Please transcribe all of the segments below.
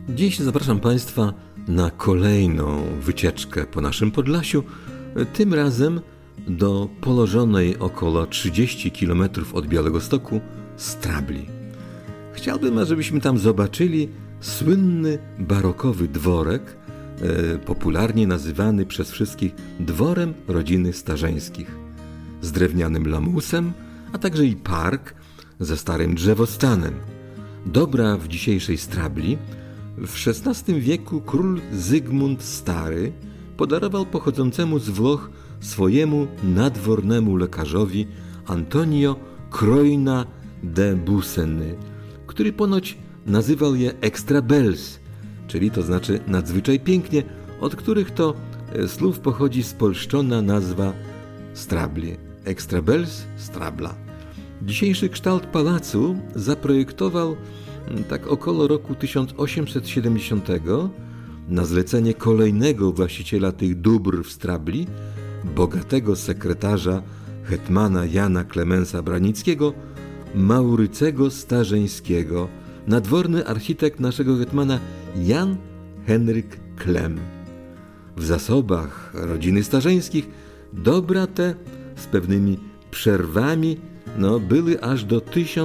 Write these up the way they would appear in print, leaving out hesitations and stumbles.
Dziś zapraszam Państwa na kolejną wycieczkę po naszym Podlasiu, tym razem do położonej około 30 km od Białegostoku Strabli. Chciałbym, żebyśmy tam zobaczyli słynny barokowy dworek, popularnie nazywany przez wszystkich dworem rodziny Starzeńskich, z drewnianym lamusem, a także i park ze starym drzewostanem. Dobra w dzisiejszej Strabli w XVI wieku król Zygmunt Stary podarował pochodzącemu z Włoch swojemu nadwornemu lekarzowi Antonio Croina de Busseny, który ponoć nazywał je extra belles, czyli to znaczy nadzwyczaj pięknie, od których to słów pochodzi spolszczona nazwa Strabli. Extra belles, Strabla. Dzisiejszy kształt pałacu zaprojektował tak około roku 1870 na zlecenie kolejnego właściciela tych dóbr w Strabli, bogatego sekretarza hetmana Jana Klemensa Branickiego, Maurycego Starzeńskiego, nadworny architekt naszego hetmana Jan Henryk Klem. W zasobach rodziny Starzeńskich dobra te z pewnymi przerwami były aż do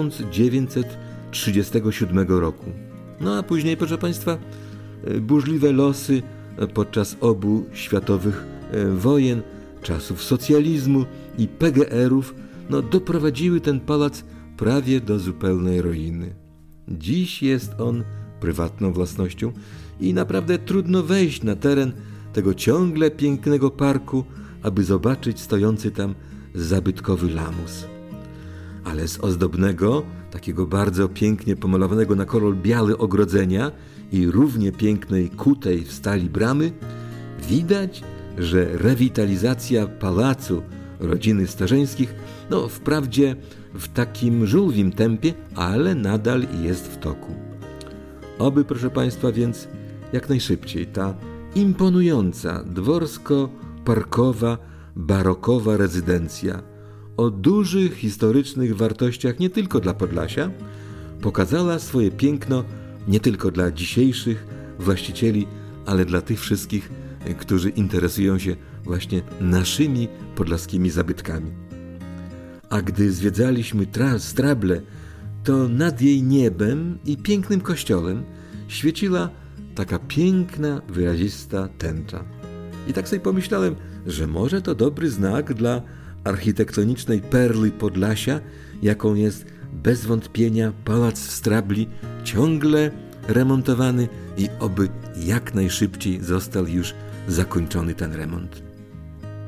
1937 roku. A później, proszę Państwa, burzliwe losy podczas obu światowych wojen, czasów socjalizmu i PGR-ów doprowadziły ten pałac prawie do zupełnej ruiny. Dziś jest on prywatną własnością i naprawdę trudno wejść na teren tego ciągle pięknego parku, aby zobaczyć stojący tam zabytkowy lamus. Ale z ozdobnego, takiego bardzo pięknie pomalowanego na kolor biały ogrodzenia i równie pięknej kutej w stali bramy widać, że rewitalizacja pałacu rodziny Starzeńskich wprawdzie w takim żółwim tempie, ale nadal jest w toku. Oby, proszę Państwa, więc jak najszybciej ta imponująca dworsko-parkowa, barokowa rezydencja o dużych historycznych wartościach nie tylko dla Podlasia pokazała swoje piękno nie tylko dla dzisiejszych właścicieli, ale dla tych wszystkich, którzy interesują się właśnie naszymi podlaskimi zabytkami. A gdy zwiedzaliśmy Strablę, to nad jej niebem i pięknym kościołem świeciła taka piękna, wyrazista tęcza. I tak sobie pomyślałem, że może to dobry znak dla architektonicznej perły Podlasia, jaką jest bez wątpienia pałac w Strabli, ciągle remontowany i oby jak najszybciej został już zakończony ten remont.